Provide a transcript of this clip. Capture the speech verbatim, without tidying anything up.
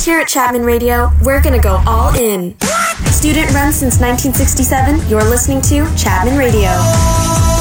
Here at Chapman Radio, we're gonna go all in. Student run since nineteen sixty-seven, you're listening to Chapman Radio.